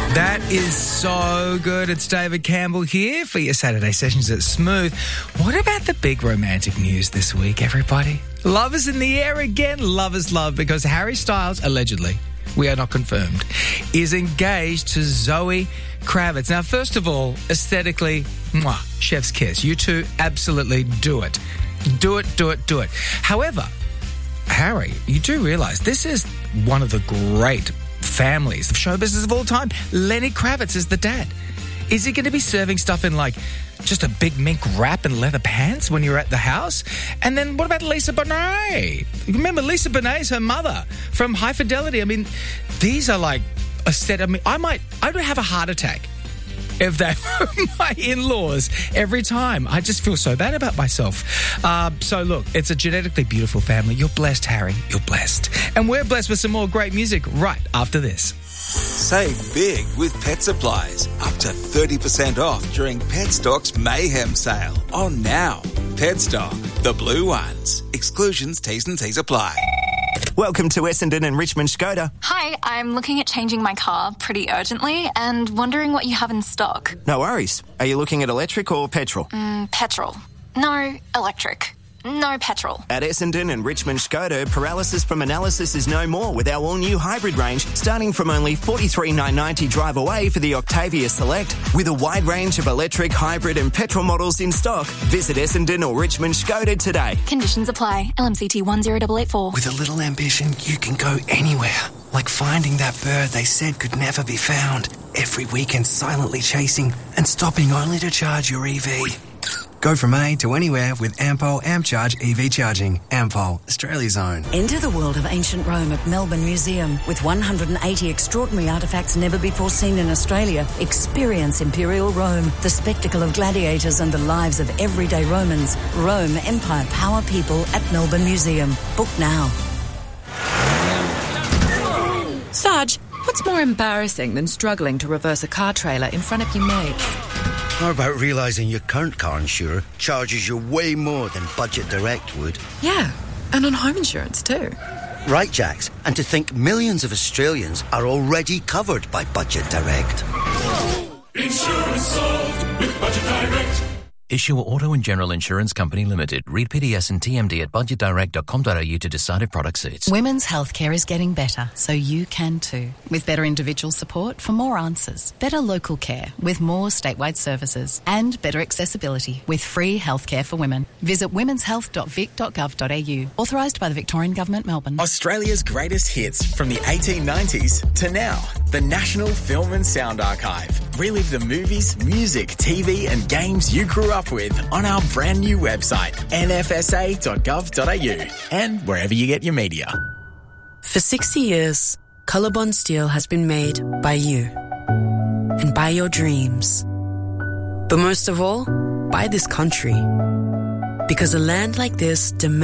That is so good. It's David Campbell here for your Saturday sessions at Smooth. What about the big romantic news this week, everybody? Love is in the air again. Love is love because Harry Styles, allegedly, we are not confirmed, is engaged to Zoe Kravitz. Now, first of all, aesthetically, mwah, chef's kiss. You two absolutely do it. Do it, do it, do it. However, Harry, you do realise this is one of the great families of show business of all time. Lenny Kravitz is the dad. Is he going to be serving stuff in like just a big mink wrap and leather pants when you're at the house? And then what about Lisa Bonet? Remember, Lisa Bonet's her mother from High Fidelity. I mean, these are like a set. I mean, I would have a heart attack if they were my in-laws every time. I just feel so bad about myself. So look, it's a genetically beautiful family. You're blessed, Harry. You're blessed. And we're blessed with some more great music right after this. Save big with Pet Supplies. Up to 30% off during Petstock's Mayhem sale. On now. Petstock, the blue ones. Exclusions, T's and C's apply. Welcome to Essendon and Richmond Skoda. Hi, I'm looking at changing my car pretty urgently and wondering what you have in stock. No worries. Are you looking at electric or petrol? Petrol. No, electric. No petrol. At Essendon and Richmond Skoda, paralysis from analysis is no more with our all-new hybrid range, starting from only $43,990 drive away for the Octavia Select. With a wide range of electric, hybrid and petrol models in stock, visit Essendon or Richmond Skoda today. Conditions apply. LMCT 10884. With a little ambition, you can go anywhere. Like finding that bird they said could never be found. Every weekend silently chasing and stopping only to charge your EV. Go from A to anywhere with Ampol AmpCharge EV charging. Ampol, Australia's own. Enter the world of ancient Rome at Melbourne Museum. With 180 extraordinary artefacts never before seen in Australia, experience Imperial Rome, the spectacle of gladiators and the lives of everyday Romans. Rome, Empire, Power, People at Melbourne Museum. Book now. Sarge, what's more embarrassing than struggling to reverse a car trailer in front of your mates? How about realising your current car insurer charges you way more than Budget Direct would? Yeah, and on home insurance too. Right, Jax, and to think millions of Australians are already covered by Budget Direct. Insurance solved with Budget Direct. Issuer Auto and General Insurance Company Limited. Read PDS and TMD at budgetdirect.com.au to decide if product suits. Women's healthcare is getting better, so you can too. With better individual support for more answers, better local care with more statewide services, and better accessibility with free healthcare for women. Visit womenshealth.vic.gov.au. Authorised by the Victorian Government, Melbourne. Australia's greatest hits from the 1890s to now. The National Film and Sound Archive. Relive the movies, music, TV and games you grew up with on our brand new website, nfsa.gov.au, and wherever you get your media. For 60 years, Colorbond Steel has been made by you and by your dreams. But most of all, by this country. Because a land like this demands